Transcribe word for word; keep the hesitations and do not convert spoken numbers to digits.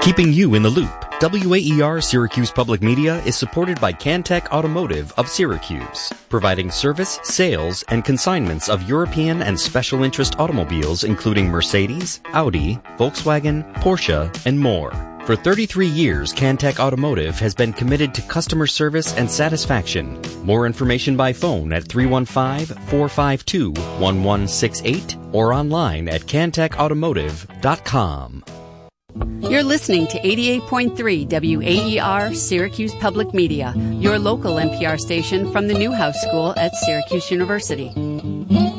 Keeping you in the loop, W A E R Syracuse Public Media is supported by Cantech Automotive of Syracuse, providing service, sales, and consignments of European and special interest automobiles including Mercedes, Audi, Volkswagen, Porsche, and more. For thirty-three years, Cantech Automotive has been committed to customer service and satisfaction. More information by phone at three one five, four five two, one one six eight or online at cantech automotive dot com. You're listening to eighty-eight point three W A E R Syracuse Public Media, your local N P R station from the Newhouse School at Syracuse University.